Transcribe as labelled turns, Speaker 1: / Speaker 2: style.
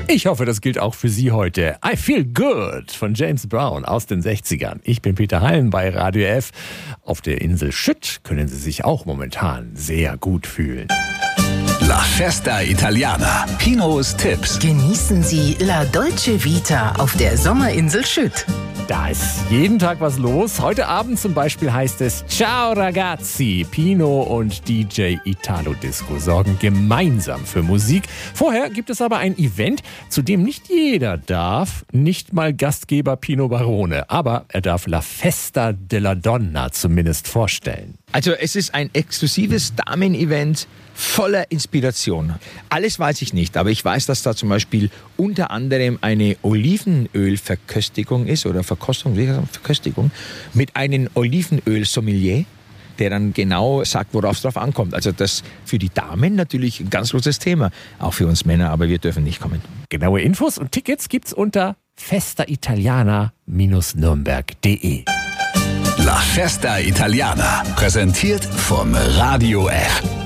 Speaker 1: Ich hoffe, das gilt auch für Sie heute. I Feel Good von James Brown aus den 60ern. Ich bin Peter Halm bei Radio F. Auf der Insel Schütt können Sie sich auch momentan sehr gut fühlen.
Speaker 2: La Festa Italiana. Pinos Tipps.
Speaker 3: Genießen Sie La Dolce Vita auf der Sommerinsel Schütt.
Speaker 1: Da ist jeden Tag was los. Heute Abend zum Beispiel heißt es Ciao ragazzi. Pino und DJ Italo Disco sorgen gemeinsam für Musik. Vorher gibt es aber ein Event, zu dem nicht jeder darf. Nicht mal Gastgeber Pino Barone. Aber er darf La Festa della Donna zumindest vorstellen.
Speaker 4: Also es ist ein exklusives Damen-Event voller Inspiration. Alles weiß ich nicht, aber ich weiß, dass da zum Beispiel unter anderem eine Olivenölverköstigung ist oder Verköstigung mit einem Olivenöl-Sommelier, der dann genau sagt, worauf es drauf ankommt. Also das für die Damen natürlich ein ganz großes Thema, auch für uns Männer, aber wir dürfen nicht kommen.
Speaker 1: Genaue Infos und Tickets gibt's unter festaitaliana-nürnberg.de.
Speaker 2: La Festa Italiana. Präsentiert vom Radio F.